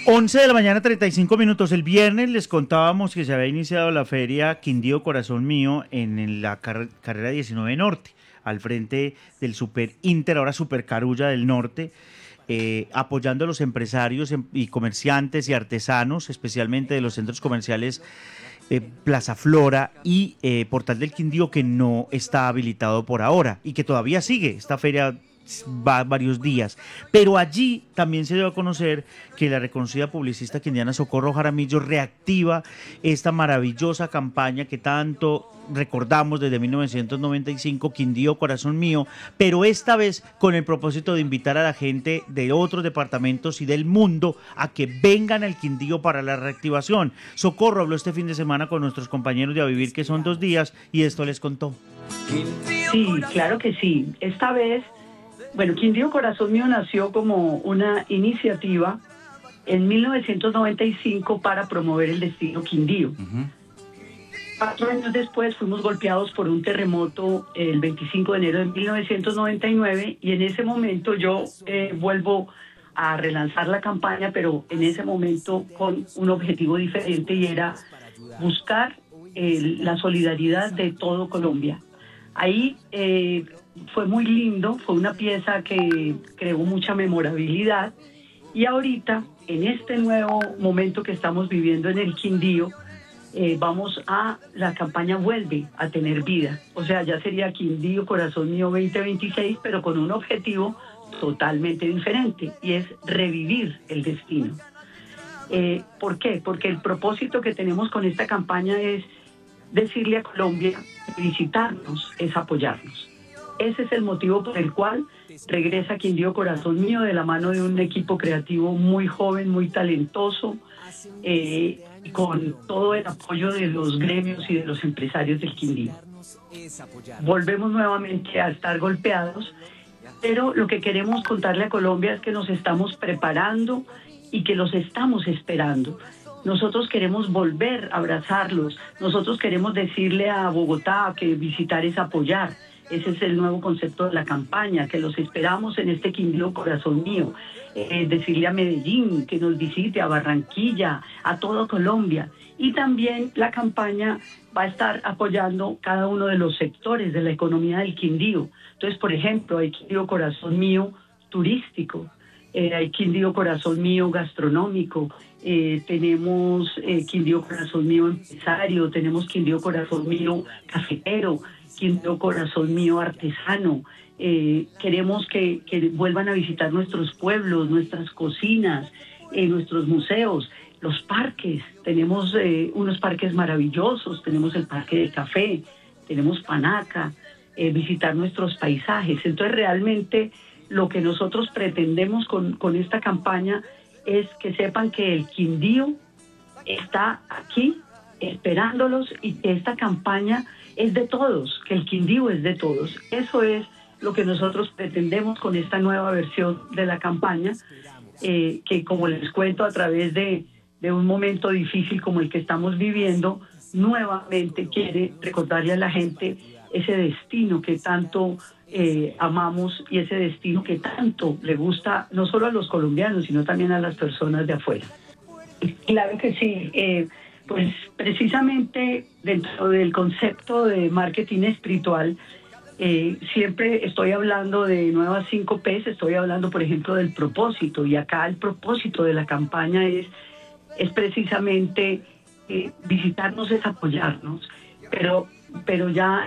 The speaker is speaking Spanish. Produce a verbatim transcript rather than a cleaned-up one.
once de la mañana, treinta y cinco minutos. El viernes les contábamos que se había iniciado la feria Quindío Corazón Mío en, en la car carrera diecinueve Norte, al frente del Super Inter, ahora Super Carulla del Norte, eh, apoyando a los empresarios y comerciantes y artesanos, especialmente de los centros comerciales eh, Plaza Flora y eh, Portal del Quindío, que no está habilitado por ahora y que todavía sigue esta feria, va varios días, pero allí también se dio a conocer que la reconocida publicista quindiana Socorro Jaramillo reactiva esta maravillosa campaña que tanto recordamos desde mil novecientos noventa y cinco, Quindío Corazón Mío, pero esta vez con el propósito de invitar a la gente de otros departamentos y del mundo a que vengan al Quindío para la reactivación. Socorro habló este fin de semana con nuestros compañeros de A Vivir, que son dos días, y esto les contó. Sí, claro que sí. Esta vez, bueno, Quindío Corazón Mío nació como una iniciativa en mil novecientos noventa y cinco para promover el destino Quindío. Uh-huh. Cuatro años después fuimos golpeados por un terremoto el veinticinco de enero de mil novecientos noventa y nueve y en ese momento yo eh, vuelvo a relanzar la campaña, pero en ese momento con un objetivo diferente y era buscar eh, la solidaridad de todo Colombia. Ahí eh, fue muy lindo, fue una pieza que creó mucha memorabilidad y ahorita, en este nuevo momento que estamos viviendo en el Quindío, eh, vamos a, la campaña vuelve a tener vida. O sea, ya sería Quindío Corazón Mío veinte veintiséis, pero con un objetivo totalmente diferente y es revivir el destino. Eh, ¿Por qué? Porque el propósito que tenemos con esta campaña es decirle a Colombia que visitarnos es apoyarnos. Ese es el motivo por el cual regresa Quindío Corazón Mío de la mano de un equipo creativo muy joven, muy talentoso, eh, y con todo el apoyo de los gremios y de los empresarios del Quindío. Volvemos nuevamente a estar golpeados, pero lo que queremos contarle a Colombia es que nos estamos preparando y que los estamos esperando. Nosotros queremos volver a abrazarlos, nosotros queremos decirle a Bogotá que visitar es apoyar. Ese es el nuevo concepto de la campaña, que los esperamos en este Quindío Corazón Mío. Eh, decirle a Medellín que nos visite, a Barranquilla, a toda Colombia. Y también la campaña va a estar apoyando cada uno de los sectores de la economía del Quindío. Entonces, por ejemplo, hay Quindío Corazón Mío turístico, eh, hay Quindío Corazón Mío gastronómico, eh, tenemos eh, Quindío Corazón Mío empresario, tenemos Quindío Corazón Mío cafetero, Quindío Corazón Mío artesano. Eh, queremos que, que vuelvan a visitar nuestros pueblos, nuestras cocinas, eh, nuestros museos, los parques. Tenemos eh, unos parques maravillosos, tenemos el Parque del Café, tenemos Panaca, eh, visitar nuestros paisajes. Entonces realmente lo que nosotros pretendemos con, con esta campaña es que sepan que el Quindío está aquí esperándolos y que esta campaña es de todos, que el Quindío es de todos. Eso es lo que nosotros pretendemos con esta nueva versión de la campaña, eh, que como les cuento, a través de, de un momento difícil como el que estamos viviendo, nuevamente quiere recordarle a la gente ese destino que tanto eh, amamos y ese destino que tanto le gusta no solo a los colombianos, sino también a las personas de afuera. Claro que sí. Eh, Pues precisamente dentro del concepto de marketing espiritual, eh, siempre estoy hablando de nuevas cinco P's, estoy hablando, por ejemplo, del propósito, y acá el propósito de la campaña es, es precisamente eh, visitarnos, es apoyarnos, pero, pero ya